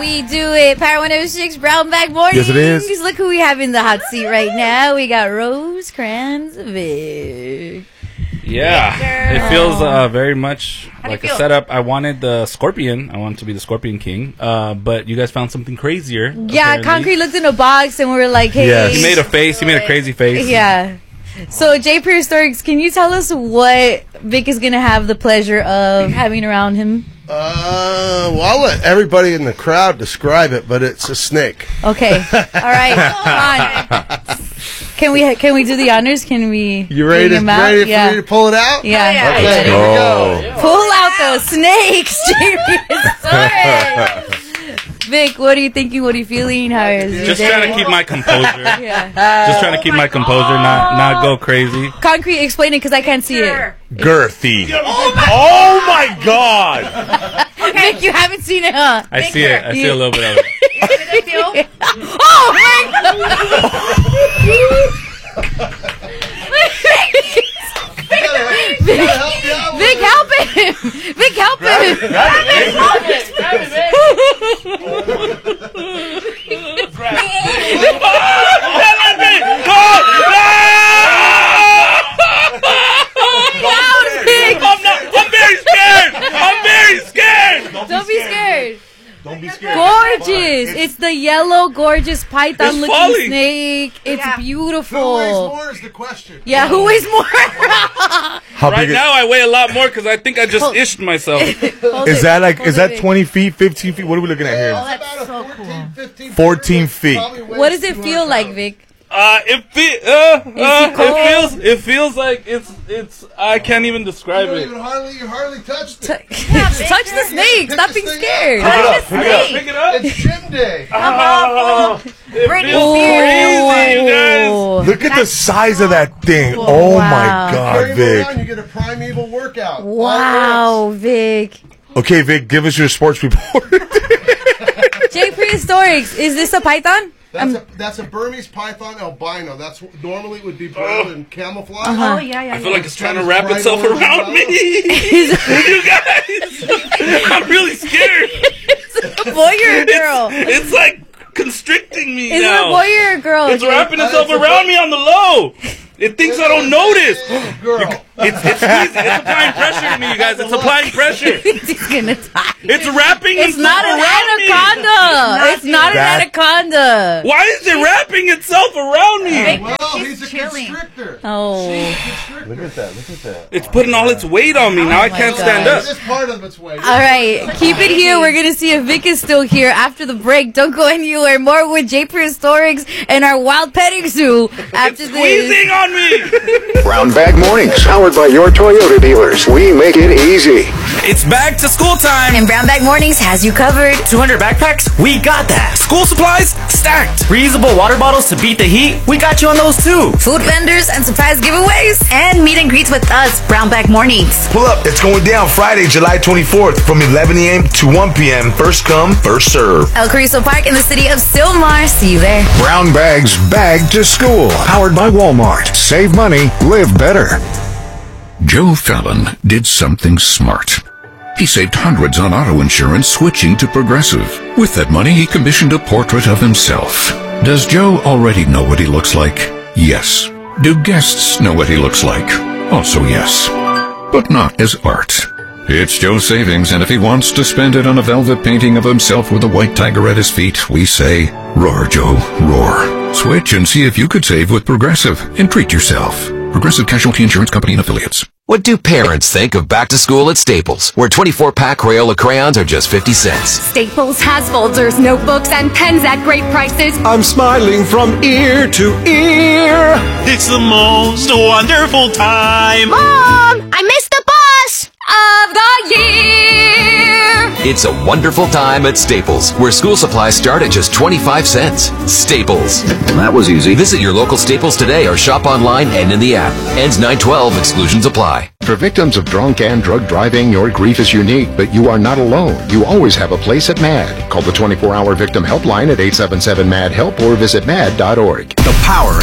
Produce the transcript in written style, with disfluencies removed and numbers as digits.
We do it. Power 106, Brownback Mornings. Yes, it is. Look who we have in the hot seat right now. We got Rosecrans Vic. Yeah, it feels very much like a setup. I wanted the Scorpion. I wanted to be the Scorpion King. But you guys found something crazier. Yeah, apparently. Concrete looked in a box and we were like, hey. Yes. He made a face. He made a crazy face. Yeah. So, Jay Prehistorics, can you tell us what Vic is going to have the pleasure of having around him? Well, I'll let everybody in the crowd describe it, but it's a snake. Okay. All right. Come on. Can we do the honors? Can we? You ready bring him out? for me to pull it out? Yeah. Okay, Let's here we go. Pull out those snakes, Jay Prehistorics. Vic, what are you thinking? What are you feeling? How is your Just day? trying to keep my composure. Yeah. Just trying to keep my composure, not go crazy. Concrete, explain it because I can't see it. Girthy. Oh my God. Vic, you haven't seen it, huh? I see it. I see a little bit of it. Oh my! Vic, help him! Vic, help him! I'm very scared. Don't be scared. Don't be scared. Gorgeous! It's the yellow, gorgeous python-looking falling. snake. It's beautiful. Who weighs more is the question. Yeah, who weighs more? How Right big now, I weigh a lot more because I think I just ished myself. is that? Like, is that 20 feet, 15 feet? What are we looking at here? That's so 14, 15 14 feet. What does it feel like, Vic? It feels like it's. I can't even describe it. You hardly touched it. Touch the snake. Stop being scared. Pick it up. It's gym day. It feels crazy, you guys. Look at the size of that thing. Oh my God, Carry him around, Vic. you get a primeval workout. Wow, Vic. Okay, Vic, give us your sports report. Jay Prehistorics, is this a python? That's a Burmese python albino. That's normally it would be brown and camouflage. Uh-huh. Oh, yeah. I feel like it's trying to wrap itself around me. You guys, I'm really scared. Is it a boy or a girl? It's like constricting me Is now. it a boy or a girl? It's Jay? wrapping itself around me on the low. It thinks I don't notice. Girl. It's squeezing. It's applying pressure to me, you guys. It's applying pressure. He's gonna die. It's wrapping It's itself not an around me. anaconda. It's not an anaconda. Why is it wrapping itself around me? Well, he's a constrictor. Oh. Look at that. It's putting all its weight on me. Now I can't stand up. This is part of its weight. All right, keep it here. We're gonna see if Vic is still here after the break. Don't go anywhere. More with Jay Prehistorics and our wild petting zoo after It's this. squeezing on me. Brown Bag Mornings, powered by your Toyota dealers. We make it easy. It's back to school time. And Brownback Mornings has you covered. 200 backpacks? We got that. School supplies? Stacked. Reusable water bottles to beat the heat? We got you on those too. Food vendors and surprise giveaways. And meet and greets with us, Brownback Mornings. Pull up. It's going down Friday, July 24th from 11 a.m. to 1 p.m. First come, first serve. El Carrizo Park in the city of Silmar. See you there. Brown Bag's Bag to School, powered by Walmart. Save money, live better. Joe Fallon did something smart. He saved hundreds on auto insurance switching to Progressive. With that money, he commissioned a portrait of himself. Does Joe already know what he looks like? Yes. Do guests know what he looks like? Also yes. But not as art. It's Joe's savings, and if he wants to spend it on a velvet painting of himself with a white tiger at his feet, we say, roar, Joe, roar. Switch and see if you could save with Progressive and treat yourself. Progressive Casualty Insurance Company and Affiliates. What do parents think of back to school at Staples, where 24-pack Crayola crayons are just 50 cents? Staples has folders, notebooks, and pens at great prices. I'm smiling from ear to ear. It's the most wonderful time. Mom, I missed the bus of the year. It's a wonderful time at Staples, where school supplies start at just 25 cents. Staples. That was easy. Visit your local Staples today or shop online and in the app. Ends 9/12. Exclusions apply. For victims of drunk and drug driving, your grief is unique, but you are not alone. You always have a place at MAD. Call the 24-hour victim helpline at 877-MAD-HELP or visit mad.org. The power